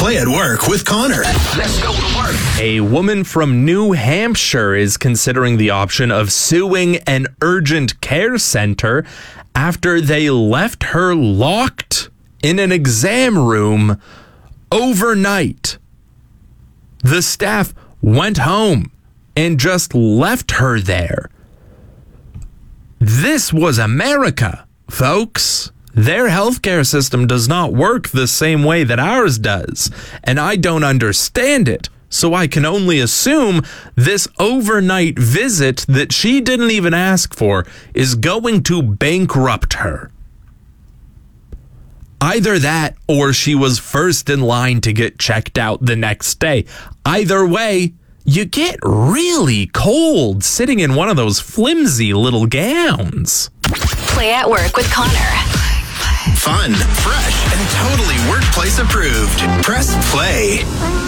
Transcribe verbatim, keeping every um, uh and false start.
Play at Work with Connor. Let's go to work. A woman from New Hampshire is considering the option of suing an urgent care center after they left her locked in an exam room overnight. The staff went home and just left her there. This was America, folks. Their healthcare system does not work the same way that ours does, and I don't understand it. So I can only assume this overnight visit that she didn't even ask for is going to bankrupt her. Either that or she was first in line to get checked out the next day. Either way, you get really cold sitting in one of those flimsy little gowns. Play at Work with Connor. Fun, fresh, and totally workplace approved. Press play.